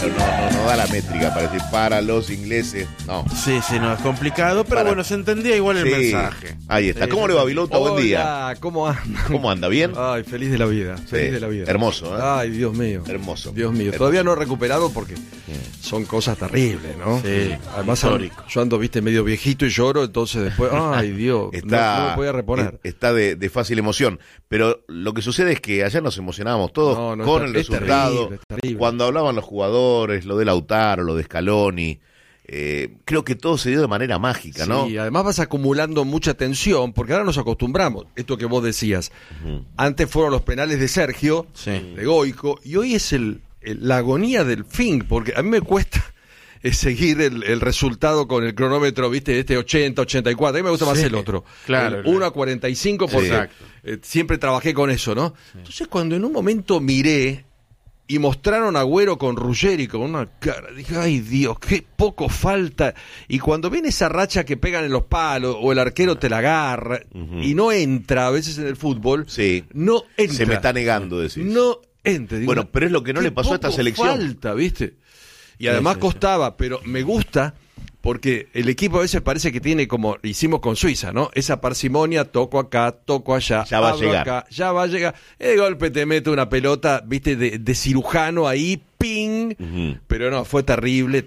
Claro, no da la métrica para decir para los ingleses, no. Sí, no, es complicado, pero bueno, se entendía igual el mensaje. Ahí está. ¿Cómo le va, Vilouta? Buen día. ¿Cómo anda? ¿Cómo anda? ¿Bien? Ay, feliz de la vida. Feliz de la vida. Hermoso, ¿eh? Ay, Dios mío. Hermoso. Dios mío. Hermoso. Todavía no he recuperado porque son cosas terribles, ¿no? Sí. Además, yo ando, viste, medio viejito y lloro, entonces después, ay, Dios, no me podía reponer. Está de fácil emoción. Pero lo que sucede es que ayer nos emocionábamos todos con el resultado. Es terrible. Cuando hablaban los jugadores, lo de Lautaro, lo de Scaloni. Creo que todo se dio de manera mágica, ¿no? Sí, además vas acumulando mucha tensión, porque ahora nos acostumbramos, esto que vos decías. Antes fueron los penales de Sergio, de Goico, y hoy es la agonía del fin, porque a mí me cuesta seguir el resultado con el cronómetro, viste, 80, 84, a mí me gusta más el otro. Claro. El 1 a 45, porque siempre trabajé con eso, ¿no? Entonces cuando en un momento miré y mostraron a Agüero con Ruggeri con una cara, dije, ay Dios, qué poco falta. Y cuando viene esa racha que pegan en los palos o el arquero te la agarra y no entra, a veces en el fútbol, no entra. Se me está negando, decís. No entra. Digo, bueno, pero es lo que no le pasó a esta selección. Falta, ¿viste? Y además costaba, pero me gusta porque el equipo a veces parece que tiene, como hicimos con Suiza, ¿no? Esa parsimonia, toco acá, toco allá, ya va a llegar. Acá, ya va a llegar. De golpe te mete una pelota, viste, de cirujano ahí, ping. Pero no, fue terrible.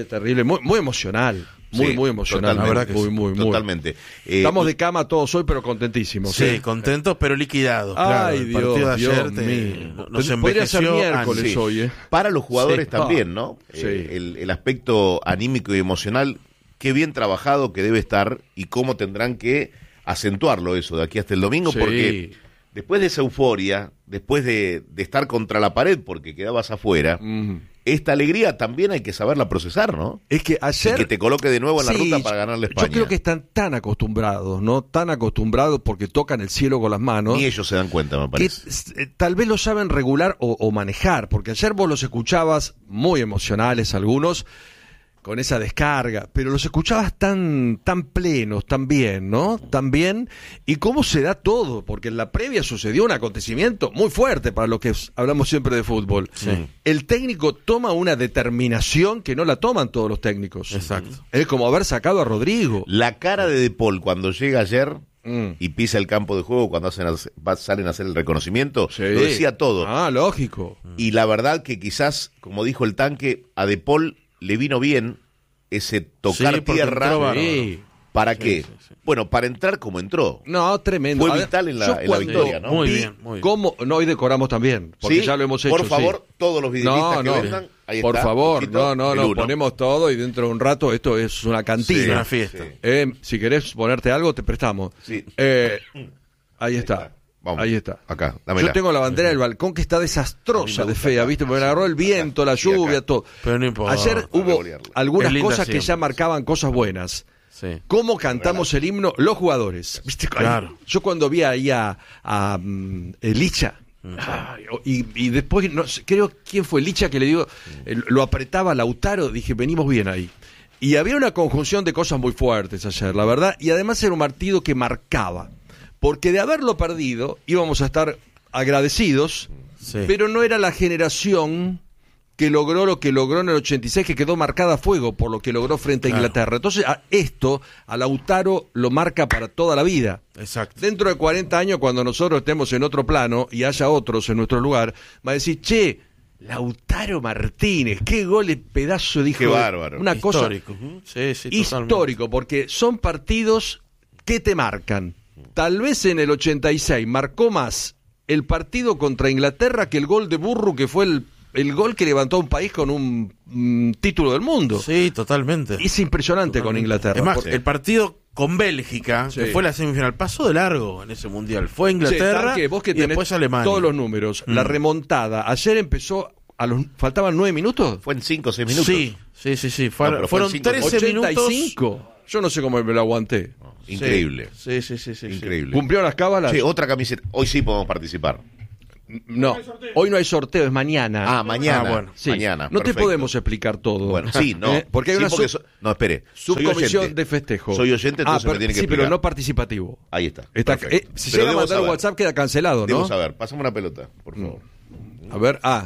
Muy emocional. Muy emocional, la verdad que muy. Totalmente. Estamos de cama todos hoy, pero contentísimos. Sí, contentos, pero liquidados. Ay, claro, el partido de Dios ayer mío. nos Podría ser envejeció. miércoles hoy, ¿eh? Para los jugadores también, ¿no? Sí. El aspecto anímico y emocional, qué bien trabajado que debe estar y cómo tendrán que acentuarlo eso de aquí hasta el domingo, porque después de esa euforia, después de estar contra la pared porque quedabas afuera, esta alegría también hay que saberla procesar, ¿no? Es que ayer... Y que te coloque de nuevo en la ruta para ganarle a España. Yo creo que están tan acostumbrados, ¿no? Tan acostumbrados porque tocan el cielo con las manos. Ni ellos se dan cuenta, me parece. Que tal vez lo saben regular o manejar, porque ayer vos los escuchabas muy emocionales algunos, con esa descarga, pero los escuchabas tan plenos, tan bien, ¿no? Tan bien, y cómo se da todo, porque en la previa sucedió un acontecimiento muy fuerte para los que hablamos siempre de fútbol. Sí. El técnico toma una determinación que no la toman todos los técnicos. Exacto. Es como haber sacado a Rodrigo. La cara de Paul cuando llega ayer y pisa el campo de juego, cuando salen a hacer el reconocimiento, lo decía todo. Ah, lógico. Y la verdad que quizás, como dijo el Tanque, a De Paul le vino bien ese tocar tierra. ¿Para qué? Sí. Bueno, para entrar como entró. No, tremendo. Fue vital en la victoria, ¿no? Muy bien. ¿Cómo? No, hoy decoramos también, porque ya lo hemos hecho. Por favor, todos los videolistas que vengan, ahí por está, favor, poquito, no, ponemos todo y dentro de un rato esto es una cantina. Sí, una fiesta. Si querés ponerte algo, te prestamos. Sí. Ahí está. Vamos. Ahí está. Acá, dámela. Yo tengo la bandera del balcón que está desastrosa de fea, ¿viste? Me agarró el viento, la lluvia, todo. Pero no importa. Ayer hubo algunas cosas siempre. que ya marcaban cosas buenas. Sí. ¿Cómo cantamos el himno? Los jugadores. ¿Viste? Claro. Yo cuando vi ahí a Licha, y después, no sé, creo quién fue Licha que le dio, lo apretaba Lautaro, dije, venimos bien ahí. Y había una conjunción de cosas muy fuertes ayer, la verdad, y además era un partido que marcaba. Porque de haberlo perdido íbamos a estar agradecidos, pero no era la generación que logró lo que logró en el 86, que quedó marcada a fuego por lo que logró frente a Inglaterra. Entonces, a Lautaro lo marca para toda la vida. Exacto. Dentro de 40 años, cuando nosotros estemos en otro plano y haya otros en nuestro lugar, va a decir, che, Lautaro Martínez, qué gol de pedazo, dijo. Qué bárbaro. Una Histórico. cosa histórico, porque son partidos que te marcan. Tal vez en el 86 marcó más el partido contra Inglaterra que el gol de Burru, que fue el gol que levantó a un país con un título del mundo. Sí, totalmente. Es impresionante con Inglaterra. Es más, el partido con Bélgica, que fue la semifinal, pasó de largo en ese mundial. Fue Inglaterra vos que y después Alemania. Todos los números. La remontada. Ayer empezó, faltaban 9 minutos. Fue en 5 o 6 minutos. Sí. Fueron 13 minutos. 85. Yo no sé cómo me lo aguanté. Increíble. Sí. Increíble. ¿Cumplió las cábalas? Sí, otra camiseta. Hoy sí podemos participar. No, hoy no hay sorteo, es mañana. Mañana. Bueno, sí. Mañana. No perfecto. te podemos explicar todo. Bueno, sí, no. Porque hay una no, espere. subcomisión de festejo. Soy oyente, entonces me tiene que explicar. pero no participativo. Ahí está. Si llega a mandar un WhatsApp queda cancelado, ¿no? Debo saber. Pásame una pelota, por favor. A ver,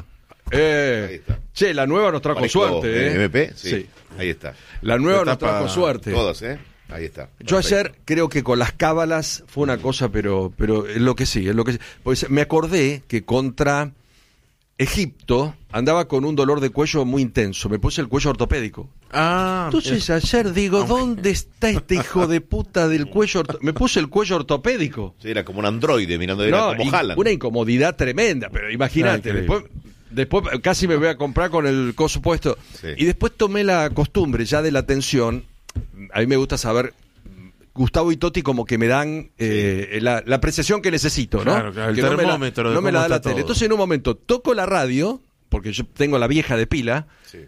Ahí está. Che, la nueva nos trajo suerte, ¿eh? MP, sí. Ahí está. La nueva nos trajo suerte. Todos, ¿eh? Ahí está. Yo ayer creo que con las cábalas fue una cosa, pero es lo que sí, Pues me acordé que contra Egipto andaba con un dolor de cuello muy intenso. Me puse el cuello ortopédico. Entonces ayer digo, ¿dónde está este hijo de puta del cuello? Me puse el cuello ortopédico. Sí, era como un androide mirando como Haaland. Una incomodidad tremenda, pero imagínate, después casi me voy a comprar con el coso puesto. Sí. Y después tomé la costumbre ya de la tensión. A mí me gusta saber, Gustavo y Totti como que me dan la apreciación que necesito, ¿no? Claro, el que termómetro. No me la da la tele. Entonces en un momento toco la radio, porque yo tengo la vieja de pila,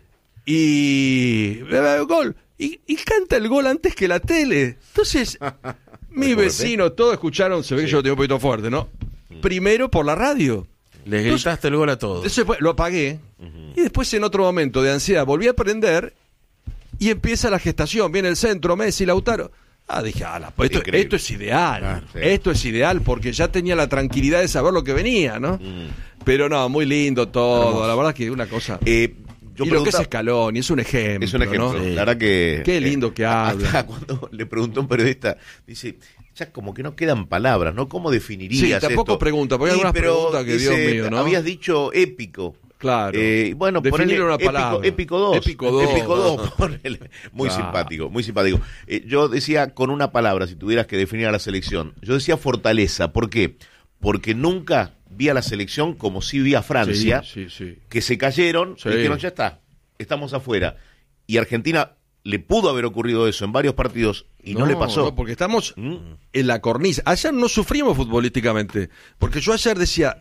y gol. Y canta el gol antes que la tele. Entonces, mi vecino, todos escucharon, se ve que yo lo tengo un poquito fuerte, ¿no? Primero por la radio. Les gritaste el gol a todos. Entonces lo apagué, y después en otro momento de ansiedad volví a prender, y empieza la gestación, viene el centro, Messi, Lautaro. Dije, esto es ideal. Claro, sí. Esto es ideal porque ya tenía la tranquilidad de saber lo que venía, ¿no? Pero no, muy lindo todo. Hermoso. La verdad que una cosa. Lo que es Scaloni, es un ejemplo. Es un ejemplo. ¿no? Sí. La verdad que. Qué lindo que habla. Hasta cuando le preguntó a un periodista, dice, ya como que no quedan palabras, ¿no? ¿Cómo definirías esto? Sí, tampoco pregunta, porque hay algunas preguntas que dice, Dios mío, ¿no? Habías dicho épico. Claro. Bueno, definirle una palabra. Épico 2. Épico 2. Muy simpático, muy simpático. Yo decía con una palabra, si tuvieras que definir a la selección, yo decía fortaleza. ¿Por qué? Porque nunca vi a la selección como si vi a Francia, que se cayeron y dijeron, ya está, estamos afuera. Y Argentina le pudo haber ocurrido eso en varios partidos y no le pasó. No, porque estamos en la cornisa. Ayer no sufrimos futbolísticamente, porque yo ayer decía,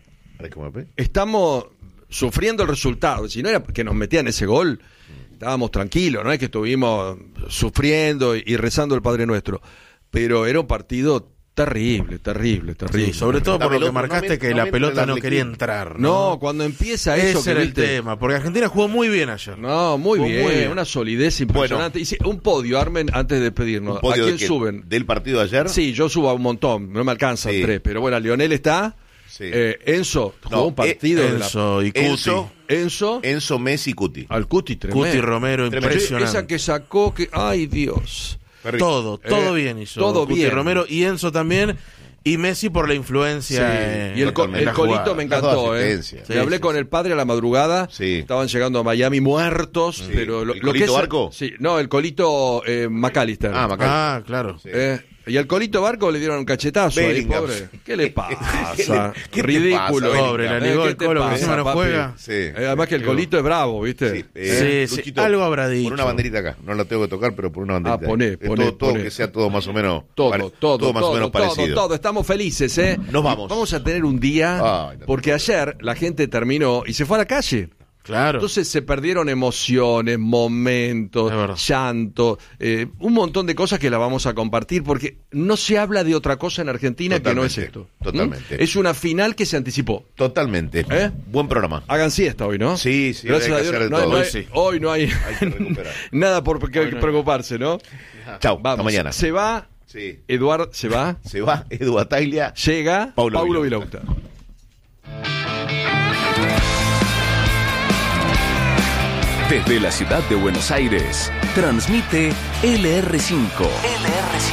estamos sufriendo el resultado. Si no era que nos metían ese gol, estábamos tranquilos, no es que estuvimos sufriendo y rezando el Padre Nuestro, pero era un partido terrible. Sí, sobre todo por lo que marcaste, que la pelota no quería entrar. No, cuando empieza eso. Ese era el tema, porque Argentina jugó muy bien ayer. No, muy bien, una solidez impresionante. Bueno, un podio, Armen, antes de despedirnos. ¿A quién suben? ¿Del partido de ayer? Sí, yo subo a un montón, no me alcanzan 3, pero bueno, Lionel está. Sí. Enzo jugó un partido Enzo y Cuti. Enzo, Messi, Cuti. Al Cuti, tremendo. Cuti Romero, impresionante. Esa que sacó, ay Dios. Todo bien hizo. Todo Cuti bien. Romero y Enzo también. Y Messi por la influencia. Y el Colito me encantó. Le hablé con el padre a la madrugada. Estaban llegando a Miami muertos. Pero ¿El Colito Barco? Sí, no, el Colito McAllister. McAllister. Claro. Sí. Y al Colito Barco le dieron un cachetazo ahí, pobre. ¿Qué le pasa? Ridículo. Pobre, la ligó el Colo, que encima no juega. Además que el Colito es bravo, ¿viste? Sí, algo habrá dicho. Por una banderita acá, no la tengo que tocar, pero por una banderita. Poné. Que sea todo más o menos todo más o menos parecido. Todo, estamos felices, ¿eh? Nos vamos. Vamos a tener un día, porque ayer la gente terminó y se fue a la calle. Claro. Entonces se perdieron emociones, momentos, llanto, un montón de cosas que la vamos a compartir porque no se habla de otra cosa en Argentina que no es esto. Totalmente. Es una final que se anticipó. Totalmente. Buen programa. Hagan siesta hoy, ¿no? Sí. Gracias a Dios. Hoy no hay que recuperar. nada por qué preocuparse, ¿no? Chau, hasta mañana. Se va. Eduard se va. Se va Edu Ataglia. Llega Paulo Vilauta. Desde la ciudad de Buenos Aires, transmite LR5.